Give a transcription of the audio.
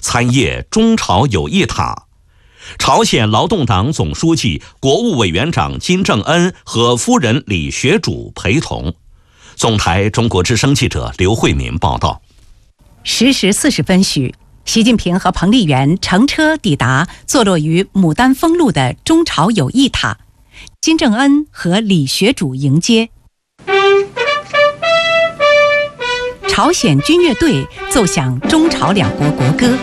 参谒中朝友谊塔。朝鲜劳动党总书记、国务委员长金正恩和夫人李学主陪同。总台中国之声记者刘慧民报道。 10时40分许，习近平和彭丽媛乘车抵达坐落于牡丹峰路的中朝友谊塔，金正恩和李学主迎接。朝鲜军乐队奏响中朝两国国歌。